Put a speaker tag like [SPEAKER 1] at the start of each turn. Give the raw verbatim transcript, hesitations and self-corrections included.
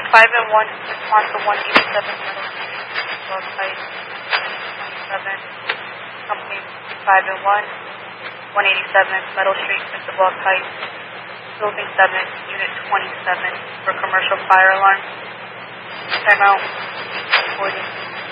[SPEAKER 1] five and one, respond to one eighty-seven Meadow Street, West Heights, twenty-seven. Company five and one, one eighty-seven Meadow Street, Winterbrook Heights, Building seven, Unit twenty-seven, for commercial fire alarm. Time out. Recording.